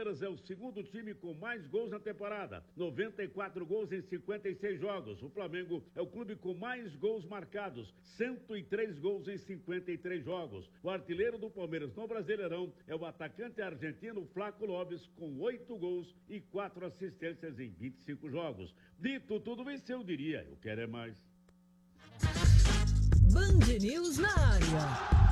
Palmeiras é o segundo time com mais gols na temporada, 94 gols em 56 jogos. O Flamengo é o clube com mais gols marcados, 103 gols em 53 jogos. O artilheiro do Palmeiras no Brasileirão é o atacante argentino Flaco Lopes, com 8 gols e 4 assistências em 25 jogos. Dito tudo isso, eu diria, eu quero é mais. Band News na área.